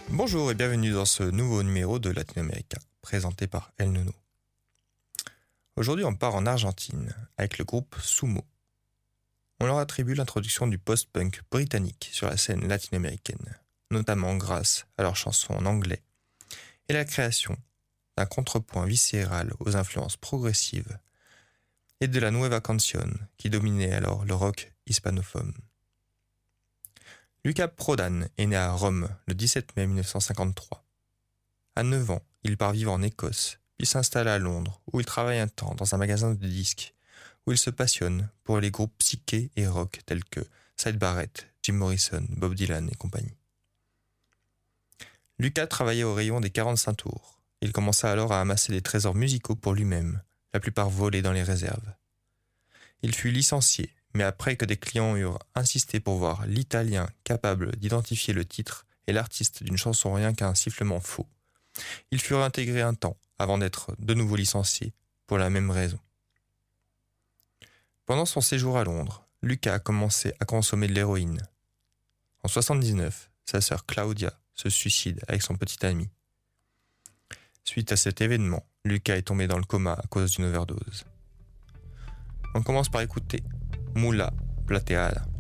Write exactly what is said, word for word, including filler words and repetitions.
Bonjour et bienvenue dans ce nouveau numéro de Latinoamérica, présenté par El Nono. Aujourd'hui, on part en Argentine avec le groupe Sumo. On leur attribue l'introduction du post-punk britannique sur la scène latino-américaine, notamment grâce à leurs chansons en anglais et la création d'un contrepoint viscéral aux influences progressives et de la nueva canción qui dominait alors le rock hispanophone. Luca Prodan est né à Rome le dix-sept mai mille neuf cent cinquante-trois. À neuf ans, il part vivre en Écosse, puis s'installe à Londres, où il travaille un temps dans un magasin de disques, où il se passionne pour les groupes psyché et rock tels que Syd Barrett, Jim Morrison, Bob Dylan et compagnie. Luca travaillait au rayon des quarante-cinq tours. Il commença alors à amasser des trésors musicaux pour lui-même, la plupart volés dans les réserves. Il fut licencié, mais après que des clients eurent insisté pour voir l'Italien capable d'identifier le titre et l'artiste d'une chanson rien qu'à un sifflement faux, il fut réintégré un temps avant d'être de nouveau licencié pour la même raison. Pendant son séjour à Londres, Luca a commencé à consommer de l'héroïne. En soixante-dix-neuf, sa sœur Claudia se suicide avec son petit ami. Suite à cet événement, Luca est tombé dans le coma à cause d'une overdose. On commence par écouter Mula Plateada.